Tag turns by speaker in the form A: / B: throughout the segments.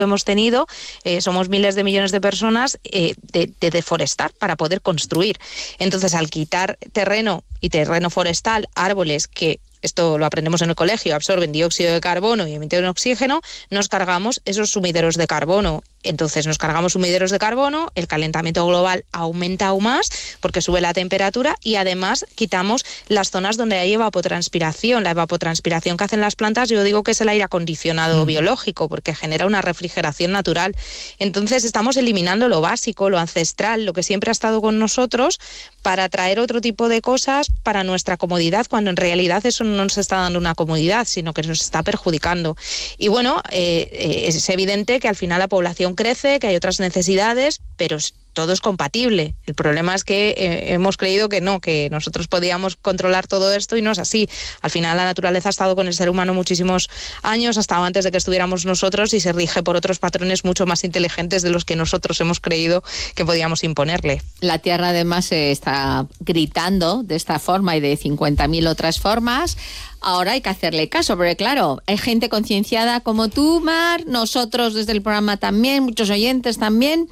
A: hemos tenido, somos miles de millones de personas, de deforestar para poder construir. Entonces, al quitar terreno y terreno forestal, árboles que, esto lo aprendemos en el colegio, absorben dióxido de carbono y emiten oxígeno, nos cargamos esos sumideros de carbono. Entonces nos cargamos sumideros de carbono, el calentamiento global aumenta aún más porque sube la temperatura y además quitamos las zonas donde hay evapotranspiración. La evapotranspiración que hacen las plantas, yo digo que es el aire acondicionado biológico porque genera una refrigeración natural. Entonces estamos eliminando lo básico, lo ancestral, lo que siempre ha estado con nosotros para traer otro tipo de cosas para nuestra comodidad, cuando en realidad eso no nos está dando una comodidad, sino que nos está perjudicando. Y bueno, es evidente que al final la población crece, que hay otras necesidades, pero todo es compatible. El problema es que hemos creído que no, que nosotros podíamos controlar todo esto y no es así. Al final la naturaleza ha estado con el ser humano muchísimos años, hasta antes de que estuviéramos nosotros, y se rige por otros patrones mucho más inteligentes de los que nosotros hemos creído que podíamos imponerle.
B: La Tierra además se está gritando de esta forma y de 50.000 otras formas. Ahora hay que hacerle caso, porque claro, hay gente concienciada como tú, Mar, nosotros desde el programa también, muchos oyentes también.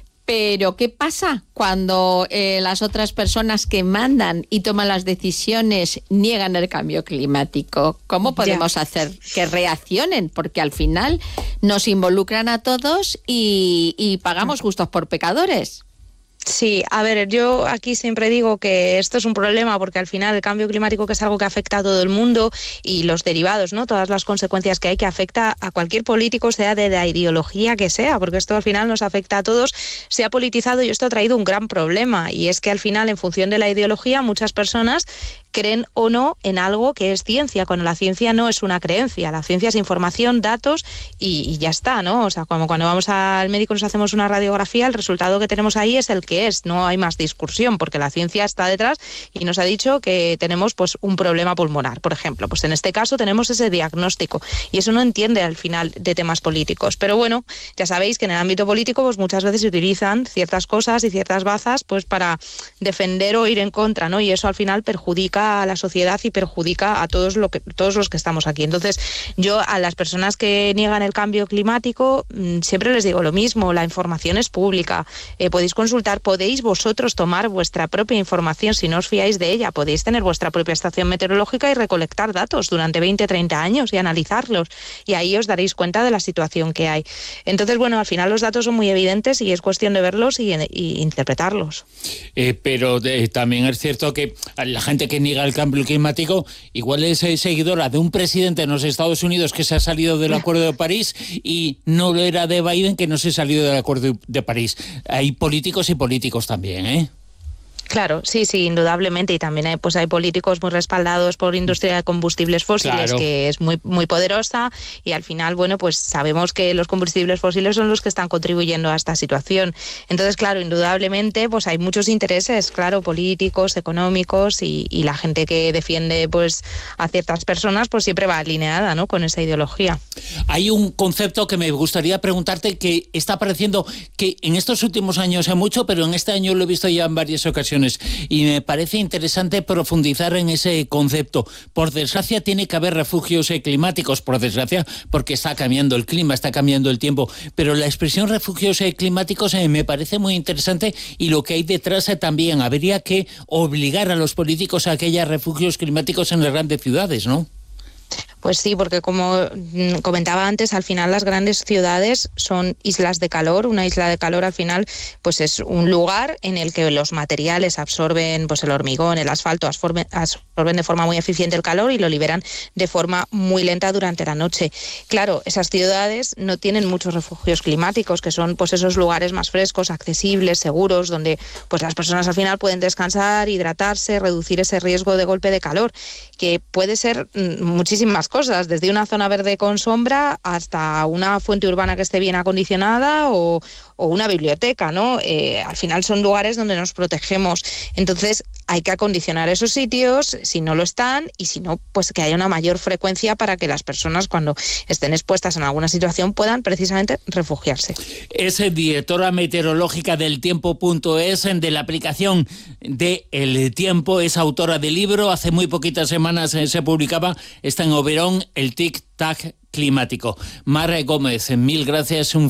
B: Pero ¿qué pasa cuando las otras personas que mandan y toman las decisiones niegan el cambio climático? ¿Cómo podemos hacer que reaccionen? Porque al final nos involucran a todos y pagamos justos por pecadores.
A: Sí, a ver, yo aquí siempre digo que esto es un problema porque al final el cambio climático, que es algo que afecta a todo el mundo, y los derivados, ¿no? Todas las consecuencias que hay, que afecta a cualquier político, sea de la ideología que sea, porque esto al final nos afecta a todos, se ha politizado y esto ha traído un gran problema, y es que al final, en función de la ideología, muchas personas creen o no en algo que es ciencia, cuando la ciencia no es una creencia, la ciencia es información, datos y ya está, ¿no? O sea, como cuando vamos al médico nos hacemos una radiografía, el resultado que tenemos ahí es el que es, no hay más discusión, porque la ciencia está detrás y nos ha dicho que tenemos pues un problema pulmonar, por ejemplo. Pues en este caso tenemos ese diagnóstico y eso no entiende al final de temas políticos. Pero bueno, ya sabéis que en el ámbito político pues muchas veces se utilizan ciertas cosas y ciertas bazas pues para defender o ir en contra, ¿no? Y eso al final perjudica a la sociedad y perjudica a todos los que estamos aquí. Entonces, yo a las personas que niegan el cambio climático siempre les digo lo mismo, la información es pública, podéis consultar, podéis vosotros tomar vuestra propia información si no os fiáis de ella, podéis tener vuestra propia estación meteorológica y recolectar datos durante 20, 30 años y analizarlos, y ahí os daréis cuenta de la situación que hay. Entonces, bueno, al final los datos son muy evidentes y es cuestión de verlos y interpretarlos.
C: Pero también es cierto que la gente que niega el cambio climático igual es seguidora de un presidente en los Estados Unidos que se ha salido del Acuerdo de París y no era de Biden que no se ha salido del Acuerdo de París. Hay políticos y políticos también, ¿eh?
A: Claro, sí, indudablemente, y también hay políticos muy respaldados por industria de combustibles fósiles, claro, que es muy, muy poderosa, y al final, bueno, pues sabemos que los combustibles fósiles son los que están contribuyendo a esta situación. Entonces, claro, indudablemente, pues hay muchos intereses, claro, políticos, económicos, y la gente que defiende pues a ciertas personas, pues siempre va alineada, ¿no?, con esa ideología.
C: Hay un concepto que me gustaría preguntarte que está apareciendo, que en estos últimos años hay mucho, pero en este año lo he visto ya en varias ocasiones. Y me parece interesante profundizar en ese concepto. Por desgracia tiene que haber refugios climáticos, por desgracia, porque está cambiando el clima, está cambiando el tiempo, pero la expresión refugios climáticos me parece muy interesante, y lo que hay detrás también. Habría que obligar a los políticos a que haya refugios climáticos en las grandes ciudades, ¿no?
A: Pues sí, porque como comentaba antes, al final las grandes ciudades son islas de calor. Una isla de calor al final pues es un lugar en el que los materiales absorben, pues el hormigón, el asfalto, absorben de forma muy eficiente el calor y lo liberan de forma muy lenta durante la noche. Claro, esas ciudades no tienen muchos refugios climáticos, que son pues esos lugares más frescos, accesibles, seguros, donde pues las personas al final pueden descansar, hidratarse, reducir ese riesgo de golpe de calor, que puede ser muchísimas cosas, desde una zona verde con sombra hasta una fuente urbana que esté bien acondicionada o una biblioteca, ¿no? Al final son lugares donde nos protegemos. Entonces hay que acondicionar esos sitios si no lo están, y si no, pues que haya una mayor frecuencia para que las personas, cuando estén expuestas en alguna situación, puedan precisamente refugiarse.
C: Es directora meteorológica del Tiempo.es, de la aplicación de El Tiempo, es autora del libro, hace muy poquitas semanas se publicaba, está en Oberón, el tic-tac climático. Mar Gómez, mil gracias, un